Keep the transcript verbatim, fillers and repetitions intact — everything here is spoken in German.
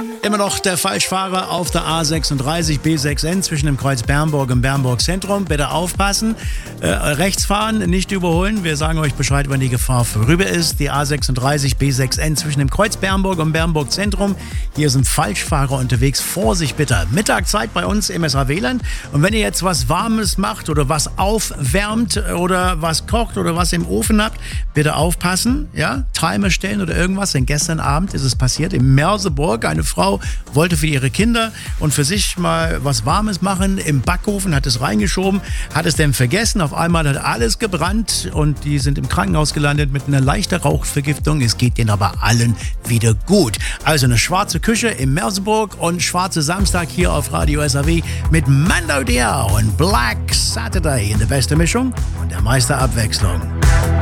Immer noch der Falschfahrer auf der A sechsunddreißig B sechs N zwischen dem Kreuz Bernburg und Bernburg Zentrum. Bitte aufpassen, äh, rechts fahren, nicht überholen. Wir sagen euch Bescheid, wenn die Gefahr vorüber ist. Die A sechsunddreißig B sechs N zwischen dem Kreuz Bernburg und Bernburg Zentrum. Hier sind Falschfahrer unterwegs. Vorsicht bitte. Mittagszeit bei uns im S H W-Land. Und wenn ihr jetzt was Warmes macht oder was aufwärmt oder was kocht oder was im Ofen habt, bitte aufpassen. Ja? Timer stellen oder irgendwas. Denn gestern Abend ist es passiert in Merseburg. Eine Frau wollte für ihre Kinder und für sich mal was Warmes machen im Backofen, hat es reingeschoben, hat es dann vergessen. Auf einmal hat alles gebrannt und die sind im Krankenhaus gelandet mit einer leichten Rauchvergiftung. Es geht denen aber allen wieder gut. Also eine schwarze Küche in Merseburg und schwarze Samstag hier auf Radio S R W mit Mando Diao und Black Saturday in der besten Mischung und der Meisterabwechslung.